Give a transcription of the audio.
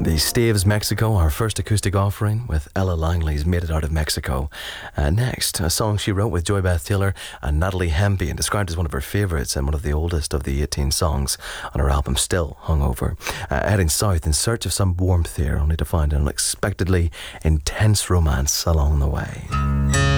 The Staves Mexico, our first acoustic offering with Ella Langley's Made It Out of Mexico. Next, a song she wrote with Joy Beth Taylor and Natalie Hemby, and described as one of her favourites and one of the oldest of the 18 songs on her album Still Hungover. Heading south in search of some warmth here, only to find an unexpectedly intense romance along the way.